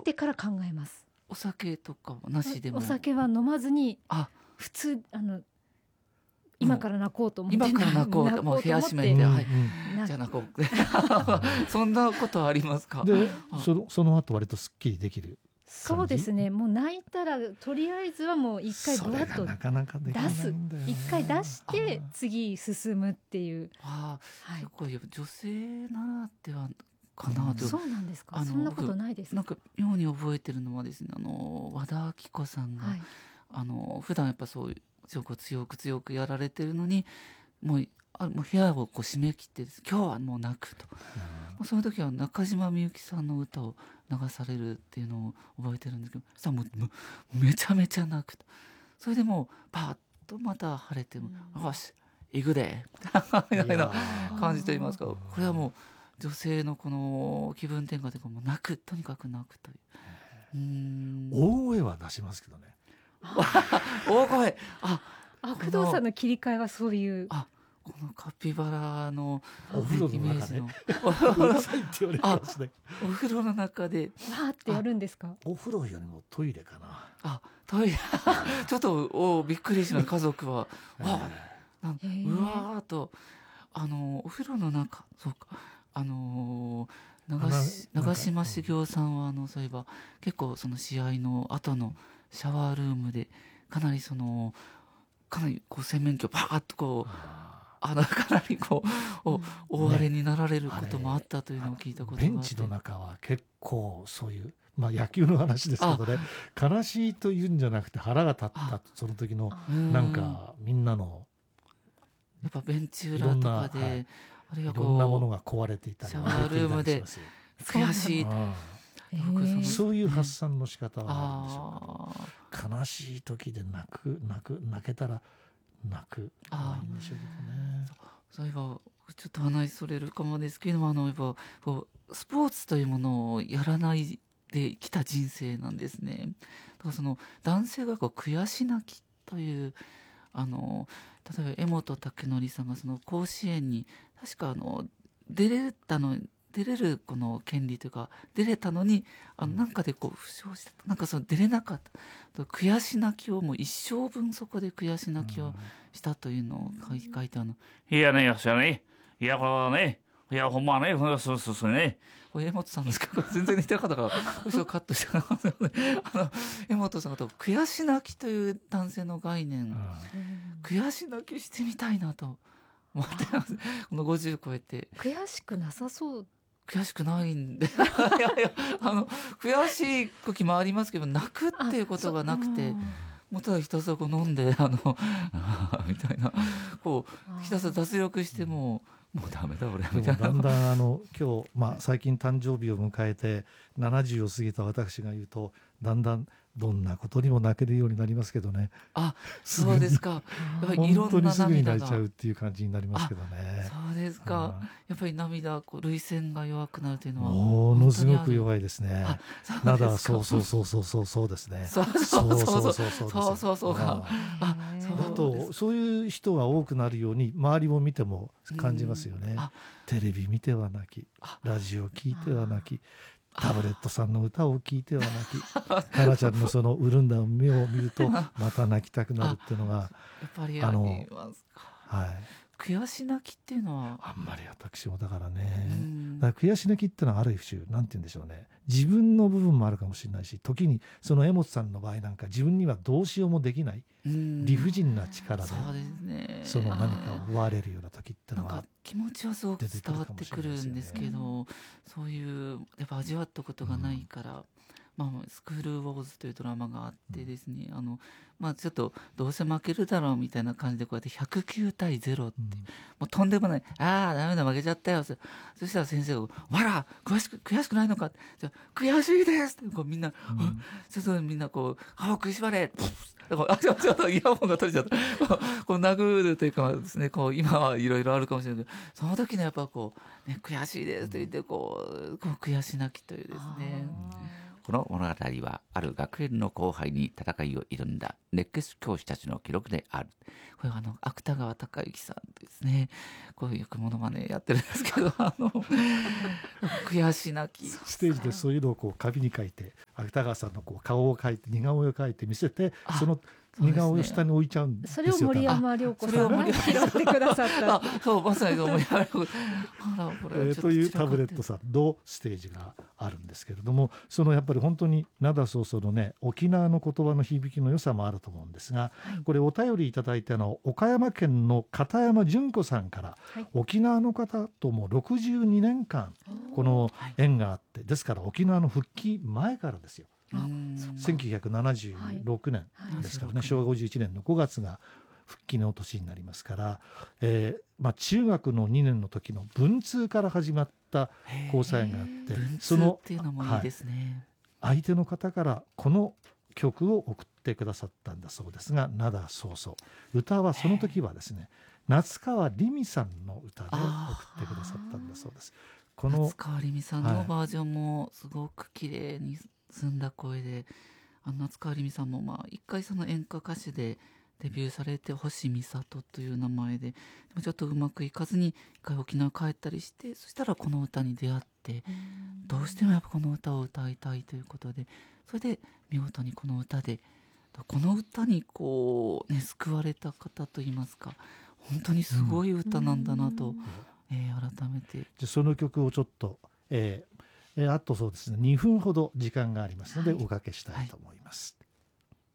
てから考えます。 お酒とかもなしでも。 お酒は飲まずに、普通今から泣こうと思って、 今から泣こうともう部屋閉めて、はい、じゃあ泣こうそんなことありますか？ でその後割とすっきりできる。 そうですね。もう泣いたらとりあえずはもう一回ブワッと出す、一回出して次進むっていう。 結構女性ならではかなと。 そうなんですか？そんなことないですか？ なんか妙に覚えてるのはですね、和田アキ子さんが、普段やっぱそういう強くやられてるのに、もう部屋をこう閉め切ってです、今日はもう泣くと、その時は中島みゆきさんの歌を流されるっていうのを覚えてるんですけど、そしたらもうめちゃめちゃ泣くと。それでもうパッとまた晴れても、よし行くでみたいな感じといいますか、これはもう女性のこの気分転換というか、もうとにかく泣くという。 大声は出しますけどね。 大声。 工藤さんの切り替えはそういう。 このカピバラのお風呂の中でお風呂の中でわーってやるんですか？ お風呂よりもトイレかな。 トイレちょっとびっくりしました。家族はうわーとお風呂の中、そうか、長嶋茂雄さんはそういえば結構その試合の後のシャワールームでかなりこう洗面器をバーッとこうかなりこう大荒れになられることもあったというのを聞いたことがあって、 ベンチの中は結構そういう、野球の話ですけどね、悲しいというんじゃなくて腹が立ったその時のなんかみんなのやっぱベンチ裏とかで、あるいはこういろんなものが壊れていたりシャワールームで悔しい、 そういう発散の仕方はあるんでしょうか。悲しい時で泣けたら泣くいいんでしょうけどね。 そういえばちょっと話それるかもですけども、やっぱこうスポーツというものをやらないできた人生なんですね。だからその男性がこう悔し泣きという例えば江本武則さんがその甲子園に確か出れるこの権利というか出れたのになんかでこう負傷した、なんかその出れなかった悔し泣きをもう一生分そこで悔し泣きをしたというのを書いていやね、それね、いやこれね、いやほんまね、そうね。 これ江本さんですか？全然似てなかったから後ろカットした江本さんが悔し泣きという男性の概念、悔し泣きしてみたいなと思ってます。この50超えて悔しくなさそう。 悔しくないんで悔しい時もありますけど、泣くっていうことがなくて、もうただひたすらこう飲んでみたいな、こうひたすら脱力してもうダメだ俺みたいな。 だんだん今日、最近誕生日を迎えて70を過ぎた私が言うと、だんだんどんなことにも泣けるようになりますけどね。 そうですか。やっぱりいろんな涙が本当にすぐに泣いちゃうっていう感じになりますけどね。 そうですか。やっぱり涙、涙腺が弱くなるというのはものすごく弱いですね。そうですね。あとそういう人が多くなるように周りを見ても感じますよね。テレビ見ては泣き、ラジオ聞いては泣き、タブレットさんの歌を聴いては泣き、かなちゃんのその潤んだ目を見るとまた泣きたくなるっていうのがやっぱりありますか。悔し泣きっていうのはあんまり私もだからね、だから悔し泣きっていうのはある種なんて言うんでしょうね、自分の部分もあるかもしれないし、時にその江本さんの場合なんか自分にはどうしようもできない理不尽な力でその何かを奪われるような時ってのは気持ちはすごく伝わってくるんですけど、そういうやっぱ味わったことがないから、スクールウォーズというドラマがあってですね、ちょっとどうせ負けるだろうみたいな感じでこうやって109対0って、もうとんでもない、ダメだ負けちゃったよ。そしたら先生がわら悔しくないのか、じゃ悔しいですってこうみんな、ちょっとみんなこう歯を食いしばれちょっとイヤホンが取れちゃったこう殴るというかですね、こう今はいろいろあるかもしれないけど、その時のやっぱこう、悔しいですと言ってこう悔し泣きというですね、 この物語はある学園の後輩に戦いを挑んだ熱血教師たちの記録である。これは芥川隆之さんですね。こういうよくモノマネやってるんですけど悔し泣きステージでそういうのをこう紙に書いて芥川さんのこう顔を描いて似顔絵を描いて見せて、その似顔絵を下に置いちゃうんですよ。 それを森山良子さんが拾ってくださったそうまさに森山良子というタブレットさんのステージがあるんですけれども、そのやっぱり本当に灘そうそうのね、沖縄の言葉の響きの良さもあると思うんですが、これお便りいただいたのは岡山県の片山純子さんから、沖縄の方とも62年間この縁があって、ですから沖縄の復帰前からですよ。1976年ですからね、昭和51年の5月が復帰の年になりますから、中学の2年の時の文通から始まった交際があって、 そのっていうのもいいですね、 相手の方からこの曲を送ってくださったんだそうですが、灘そうそう、歌はその時はですね、夏川りみさんの歌で送ってくださったんだそうです。 この夏川りみさんのバージョンもすごく綺麗に澄んだ声で、夏川りみさんも一回その演歌歌手でデビューされて、星美里という名前で、でもちょっとうまくいかずに一回沖縄帰ったりして、そしたらこの歌に出会って、どうしてもやっぱこの歌を歌いたいということで、それで見事にこの歌で、この歌にこうね救われた方といいますか、本当にすごい歌なんだなと、改めて。 じゃその曲をちょっと、あとそうですね、2分ほど時間がありますのでおかけしたいと思います。